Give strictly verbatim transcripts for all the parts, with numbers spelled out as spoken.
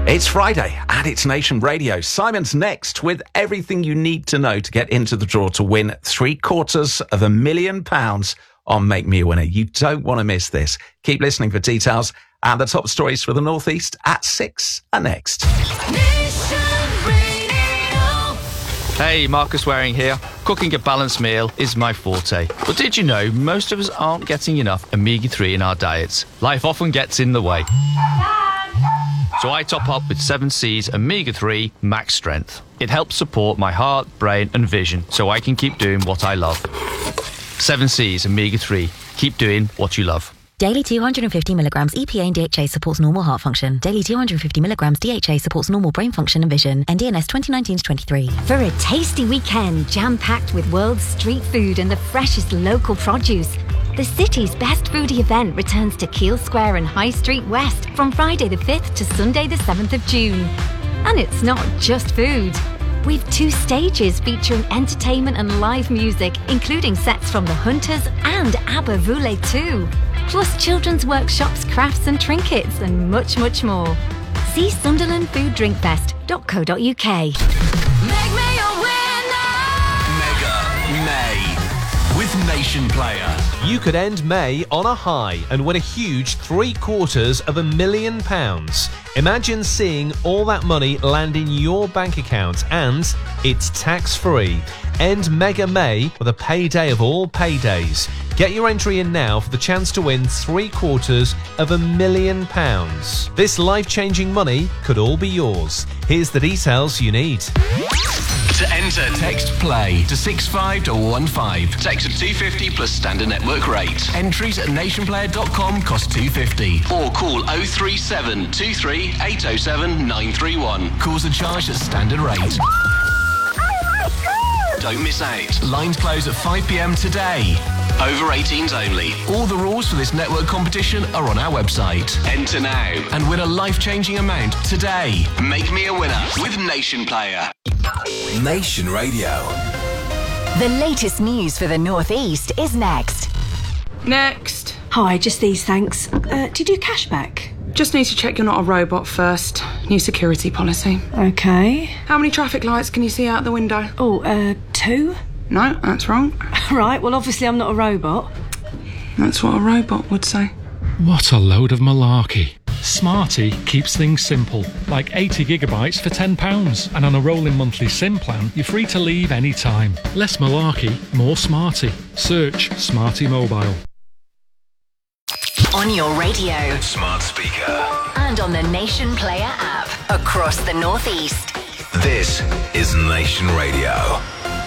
It's Friday and it's Nation Radio. Simon's next with everything you need to know to get into the draw to win three quarters of a million pounds on Make Me a Winner. You don't want to miss this. Keep listening for details, and the top stories for the North East at six are next. Hey, Marcus Waring here. Cooking a balanced meal is my forte. But did you know most of us aren't getting enough omega three in our diets? Life often gets in the way. So I top up with seven C's omega three Max Strength. It helps support my heart, brain and vision so I can keep doing what I love. seven C's omega three. Keep doing what you love. Daily two hundred fifty milligrams E P A and D H A supports normal heart function. Daily two hundred fifty milligrams D H A supports normal brain function and vision. N D N S twenty nineteen to twenty-three. For a tasty weekend, jam-packed with world's street food and the freshest local produce, the city's best foodie event returns to Keele Square and High Street West from Friday the fifth to Sunday the seventh of June. And it's not just food. We've two stages featuring entertainment and live music, including sets from The Hunters and ABBA Voulez too. Plus children's workshops, crafts and trinkets, and much, much more. See sunderland food drink fest dot co dot uk. Make me a winner! Mega May with Nation Player. You could end May on a high and win a huge three quarters of a million pounds. Imagine seeing all that money land in your bank account, and it's tax-free. End Mega May with a payday of all paydays. Get your entry in now for the chance to win three quarters of a million pounds. This life-changing money could all be yours. Here's the details you need. To enter, text PLAY to six five one five. Text at two fifty plus standard network rate. Entries at nation player dot com cost two fifty. Or call oh three seven two three eight oh seven nine three one. Calls are charged at standard rate. Don't miss out. Lines close at five p.m. today. Over eighteens only. All the rules for this network competition are on our website. Enter now and win a life-changing amount today. Make me a winner with Nation Player. Nation Radio. The latest news for the North East is next. Next. Hi, just these, thanks. Uh, do you do cashback? Just need to check you're not a robot first. New security policy. Okay. How many traffic lights can you see out the window? Oh, uh, two? No, that's wrong. Right, well, obviously I'm not a robot. That's what a robot would say. What a load of malarkey. Smarty keeps things simple, like eighty gigabytes for ten pounds, and on a rolling monthly SIM plan, you're free to leave any time. Less malarkey, more Smarty. Search Smarty Mobile. On your radio, Smart speaker, and on the Nation Player app across the North East. this is Nation Radio.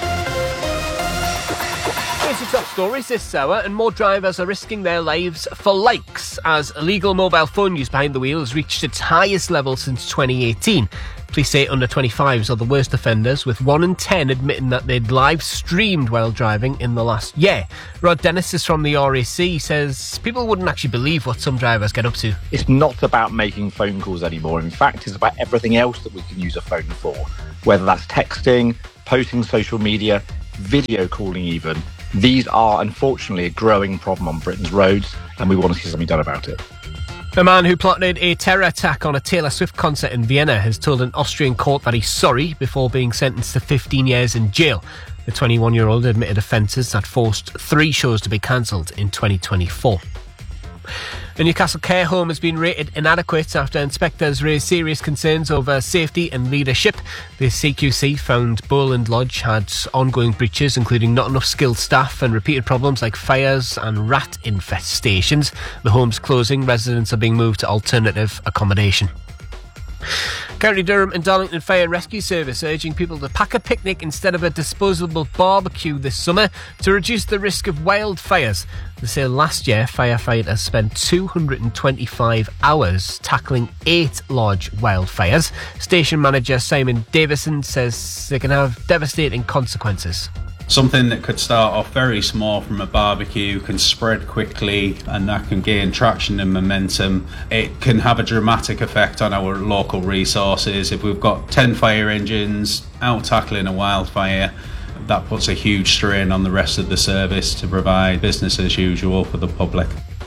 Here's your top stories this hour, and more drivers are risking their lives for likes as illegal mobile phone use behind the wheel has reached its highest level since twenty eighteen. Police say under twenty-fives are the worst offenders, with one in ten admitting that they'd live streamed while driving in the last year. Rod Dennis is from the R A C, says people wouldn't actually believe what some drivers get up to. It's not about making phone calls anymore. In fact, it's about everything else that we can use a phone for, whether that's texting, posting social media, video calling even. These are, unfortunately, a growing problem on Britain's roads, and we want to see something done about it. A man who plotted a terror attack on a Taylor Swift concert in Vienna has told an Austrian court that he's sorry before being sentenced to fifteen years in jail. The twenty-one-year-old admitted offences that forced three shows to be cancelled in twenty twenty-four. The Newcastle care home has been rated inadequate after inspectors raised serious concerns over safety and leadership. The C Q C found Bowland Lodge had ongoing breaches, including not enough skilled staff and repeated problems like fires and rat infestations. The home's closing. Residents are being moved to alternative accommodation. County Durham and Darlington Fire and Rescue Service urging people to pack a picnic instead of a disposable barbecue this summer to reduce the risk of wildfires. They say last year firefighters spent two hundred twenty-five hours tackling eight large wildfires. Station manager Simon Davison says they can have devastating consequences. Something that could start off very small from a barbecue can spread quickly, and that can gain traction and momentum. It can have a dramatic effect on our local resources. If we've got ten fire engines out tackling a wildfire, that puts a huge strain on the rest of the service to provide business as usual for the public.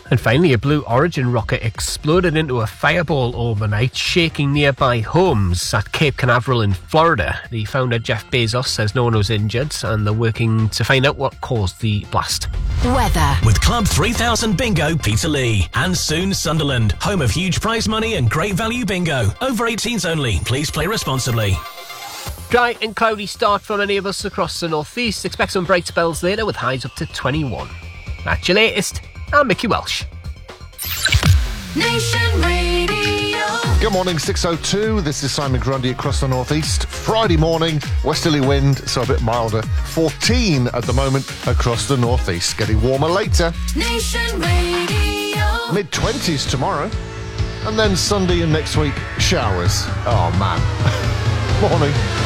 And finally, a Blue Origin rocket exploded into a fireball overnight, shaking nearby homes at Cape Canaveral in Florida. The founder, Jeff Bezos, says no one was injured, and they're working to find out what caused the blast. Weather. With Club three thousand Bingo, Peterlee. And soon Sunderland, home of huge prize money and great value bingo. Over eighteens only. Please play responsibly. Dry and cloudy start for many of us across the northeast. Expect some bright spells later with highs up to twenty-one. That's your latest. I'm Mickey Welsh. Nation Radio. Good morning, six oh two. This is Simon Grundy across the northeast. Friday morning, westerly wind, so a bit milder. fourteen at the moment across the northeast. Getting warmer later. Nation Radio. mid-twenties tomorrow. And then Sunday and next week, showers. Oh, man. Morning.